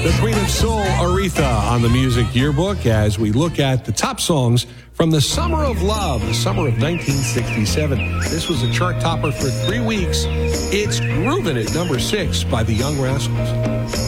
The Queen of Soul, Aretha, on the Music Yearbook as we look at the top songs from the Summer of Love, the summer of 1967. This was a chart topper for 3 weeks. It's Groovin' at number 6 by the Young Rascals.